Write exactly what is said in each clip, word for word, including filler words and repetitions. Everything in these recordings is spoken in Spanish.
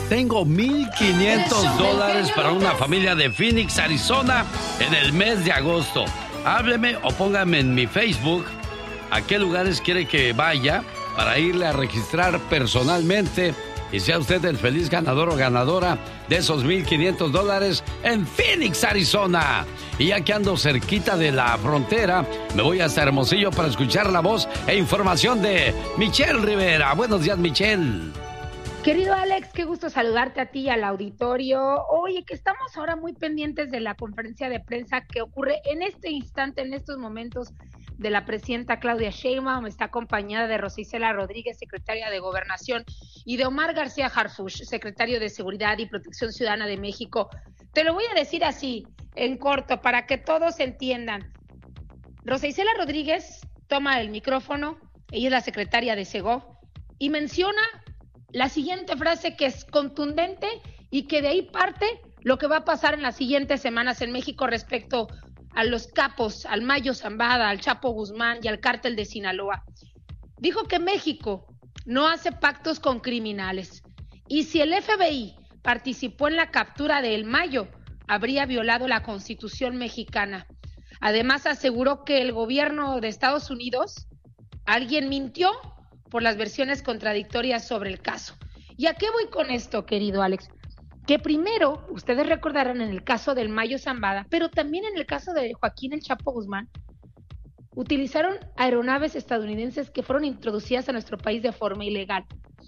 Tengo mil quinientos dólares para una familia de Phoenix, Arizona, en el mes de agosto. Hábleme o póngame en mi Facebook a qué lugares quiere que vaya para irle a registrar personalmente y sea usted el feliz ganador o ganadora de esos mil quinientos dólares en Phoenix, Arizona. Y ya que ando cerquita de la frontera, me voy hasta Hermosillo para escuchar la voz e información de Michelle Rivera. Buenos días, Michelle. Querido Alex, qué gusto saludarte a ti y al auditorio. Oye, que estamos ahora muy pendientes de la conferencia de prensa que ocurre en este instante, en estos momentos, de la presidenta Claudia Sheinbaum. Está acompañada de Rosa Isela Rodríguez, secretaria de Gobernación, y de Omar García Harfuch, secretario de Seguridad y Protección Ciudadana de México. Te lo voy a decir así, en corto, para que todos entiendan. Rosa Isela Rodríguez toma el micrófono, ella es la secretaria de Segov, y menciona la siguiente frase que es contundente y que de ahí parte lo que va a pasar en las siguientes semanas en México respecto a los capos, al Mayo Zambada, al Chapo Guzmán y al cártel de Sinaloa. Dijo que México no hace pactos con criminales y si el F B I participó en la captura de El Mayo, habría violado la Constitución mexicana. Además aseguró que el gobierno de Estados Unidos, alguien mintió por las versiones contradictorias sobre el caso. ¿Y a qué voy con esto, querido Alex? Que primero, ustedes recordarán en el caso del Mayo Zambada, pero también en el caso de Joaquín El Chapo Guzmán, utilizaron aeronaves estadounidenses que fueron introducidas a nuestro país de forma ilegal.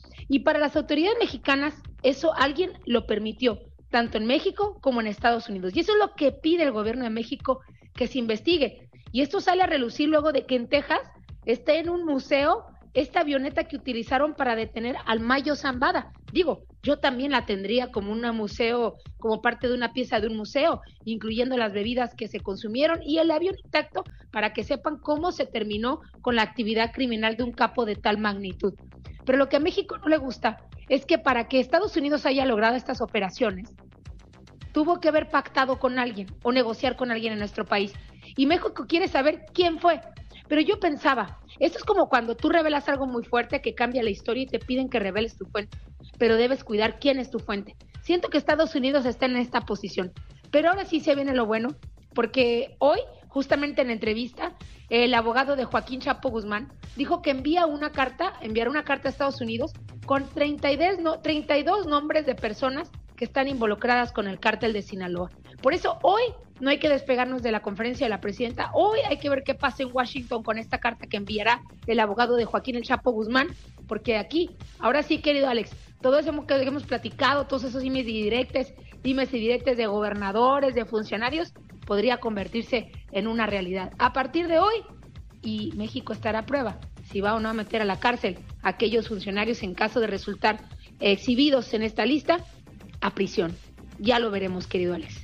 Y para las autoridades mexicanas, eso alguien lo permitió, tanto en México como en Estados Unidos. Y eso es lo que pide el gobierno de México, que se investigue. Y esto sale a relucir luego de que en Texas esté en un museo esta avioneta que utilizaron para detener al Mayo Zambada. Digo, yo también la tendría como un museo, como parte de una pieza de un museo, incluyendo las bebidas que se consumieron y el avión intacto, para que sepan cómo se terminó con la actividad criminal de un capo de tal magnitud. Pero lo que a México no le gusta es que para que Estados Unidos haya logrado estas operaciones, tuvo que haber pactado con alguien o negociar con alguien en nuestro país. Y México quiere saber quién fue. Pero yo pensaba, esto es como cuando tú revelas algo muy fuerte que cambia la historia y te piden que reveles tu fuente, pero debes cuidar quién es tu fuente. Siento que Estados Unidos está en esta posición, pero ahora sí se viene lo bueno, porque hoy, justamente en la entrevista, el abogado de Joaquín Chapo Guzmán dijo que envía una carta, enviará una carta a Estados Unidos con treinta y dos, no, treinta y dos nombres de personas que están involucradas con el cártel de Sinaloa. Por eso hoy no hay que despegarnos de la conferencia de la presidenta. Hoy hay que ver qué pasa en Washington con esta carta que enviará el abogado de Joaquín El Chapo Guzmán, porque aquí, ahora sí, querido Alex, todo eso que hemos platicado, todos esos dimes y diretes, dimes y diretes de gobernadores, de funcionarios, podría convertirse en una realidad. A partir de hoy, y México estará a prueba si va o no a meter a la cárcel a aquellos funcionarios en caso de resultar exhibidos en esta lista, a prisión. Ya lo veremos, querido Alex.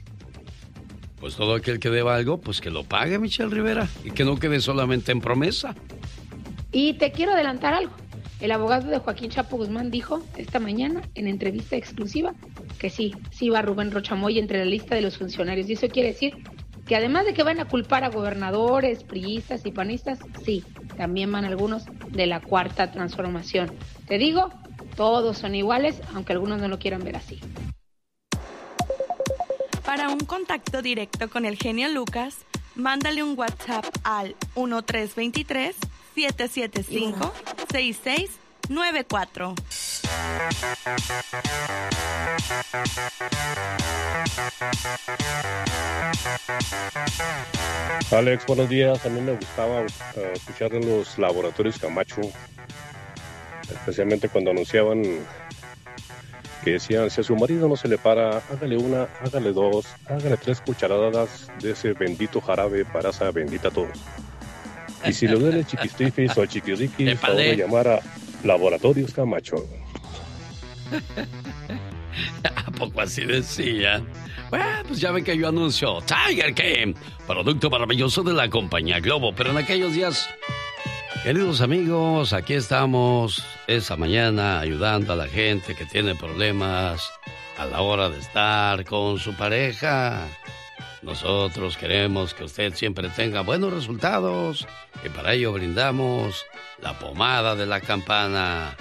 Pues todo aquel que deba algo, pues que lo pague, Michelle Rivera, y que no quede solamente en promesa. Y te quiero adelantar algo. El abogado de Joaquín Chapo Guzmán dijo esta mañana en entrevista exclusiva que sí, sí va Rubén Rochamoy entre la lista de los funcionarios. Y eso quiere decir que además de que van a culpar a gobernadores, priistas y panistas, sí, también van algunos de la Cuarta Transformación. Te digo, todos son iguales, aunque algunos no lo quieran ver así. Para un contacto directo con el genio Lucas, mándale un WhatsApp al uno tres dos tres, siete siete cinco, seis seis nueve cuatro. Alex, buenos días. A mí me gustaba uh, escuchar de los laboratorios Camacho, especialmente cuando anunciaban que decían, si a su marido no se le para, hágale una, hágale dos, hágale tres cucharadas de ese bendito jarabe para esa bendita tos. Y si le duele chiquistifis o chiquiriquis, favor de llamar a Laboratorios Camacho. ¿A poco así decían? Bueno, pues ya ven que yo anuncio Tiger King, producto maravilloso de la compañía Globo, pero en aquellos días... Queridos amigos, aquí estamos esta mañana ayudando a la gente que tiene problemas a la hora de estar con su pareja. Nosotros queremos que usted siempre tenga buenos resultados y para ello brindamos la pomada de la campana.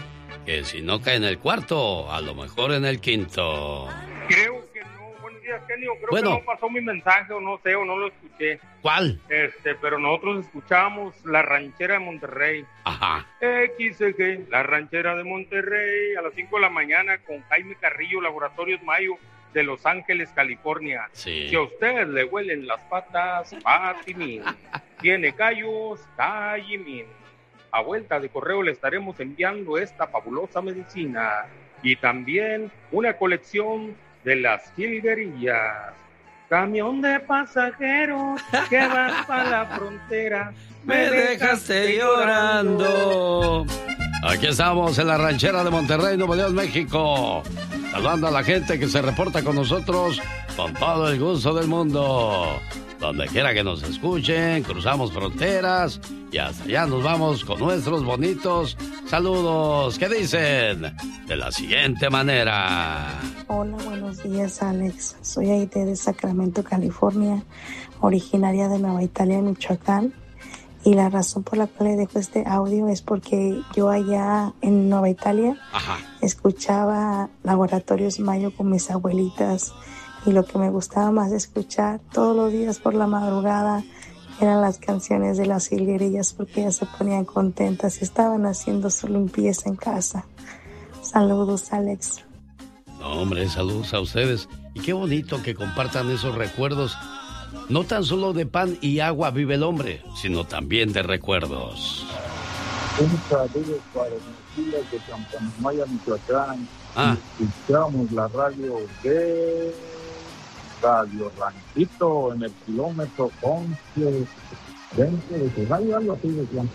que si no cae en el cuarto, a lo mejor en el quinto. Creo que no. Buenos días, Genio. Creo bueno. que no pasó mi mensaje, o no sé, o no lo escuché. ¿Cuál? Este, pero nosotros escuchamos La Ranchera de Monterrey. Ajá. X E G, La Ranchera de Monterrey, a las cinco de la mañana con Jaime Carrillo, Laboratorios Mayo, de Los Ángeles, California. Sí. Si a usted le huelen las patas, Patimin. Tiene callos, Callimin. A vuelta de correo le estaremos enviando esta fabulosa medicina y también una colección de las jilguerillas. Camión de pasajeros que vas para la frontera, me dejaste llorando. Aquí estamos en la ranchera de Monterrey, Nuevo León, México. Saludando a la gente que se reporta con nosotros con todo el gusto del mundo. Donde quiera que nos escuchen, cruzamos fronteras y hasta allá nos vamos con nuestros bonitos saludos. ¿Qué dicen? De la siguiente manera. Hola, buenos días, Alex. Soy Aide de Sacramento, California, originaria de Nueva Italia, Michoacán. Y la razón por la cual le dejo este audio es porque yo allá en Nueva Italia Ajá. escuchaba Laboratorios Mayo con mis abuelitas. Y lo que me gustaba más escuchar todos los días por la madrugada eran las canciones de las jilguerillas, porque ellas se ponían contentas y estaban haciendo su limpieza en casa. Saludos, Alex. No, hombre, saludos a ustedes. Y qué bonito que compartan esos recuerdos. No tan solo de pan y agua vive el hombre, sino también de recuerdos. Un saludo para mis días de Campanamaya, Michoacán. Ah. Escuchamos la radio de Radio Ranchito en el kilómetro once veinte de su radio, algo así decían.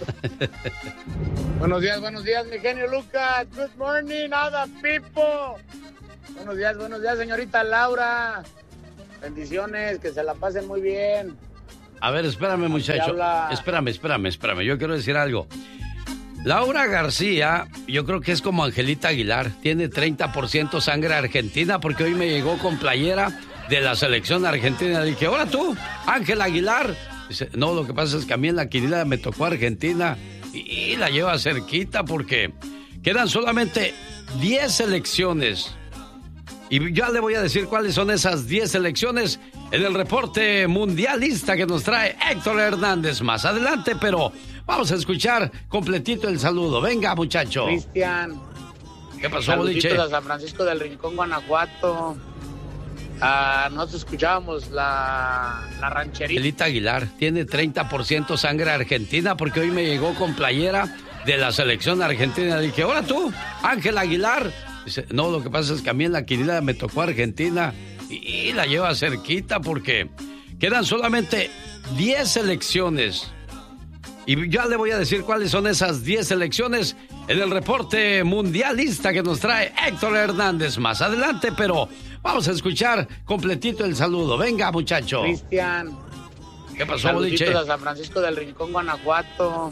Buenos días, buenos días, mi genio Lucas. Good morning, other people. Buenos días, buenos días, señorita Laura. Bendiciones, que se la pasen muy bien. A ver, espérame, muchacho. Habla... Espérame, espérame, espérame. Yo quiero decir algo. Laura García, yo creo que es como Angelita Aguilar. Tiene treinta por ciento sangre argentina, porque hoy me llegó con playera de la selección argentina. Dije, hola tú, Ángel Aguilar. Dice, no, lo que pasa es que a mí en la quinila me tocó Argentina y, y la lleva cerquita porque quedan solamente diez selecciones. Y ya le voy a decir cuáles son esas diez selecciones en el reporte mundialista que nos trae Héctor Hernández más adelante, pero vamos a escuchar completito el saludo. Venga, muchacho. Cristian. ¿Qué pasó, Boliche? Saluditos a San Francisco del Rincón, Guanajuato. Uh, nosotros escuchábamos la, la rancherita. Angelita Aguilar tiene treinta por ciento sangre argentina, porque hoy me llegó con playera de la selección argentina. Dije, hola tú, Ángel Aguilar. Dice, no, lo que pasa es que a mí en la quinila me tocó Argentina y, y la lleva cerquita porque quedan solamente diez selecciones. Y ya le voy a decir cuáles son esas diez selecciones en el reporte mundialista que nos trae Héctor Hernández más adelante, pero vamos a escuchar completito el saludo. Venga, muchacho. Cristian. ¿Qué pasó, Boliche? Saluditos a San Francisco del Rincón, Guanajuato.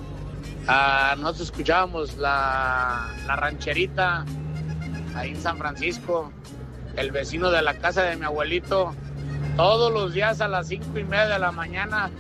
Uh, nosotros escuchábamos la, la rancherita ahí en San Francisco, el vecino de la casa de mi abuelito, todos los días a las cinco y media de la mañana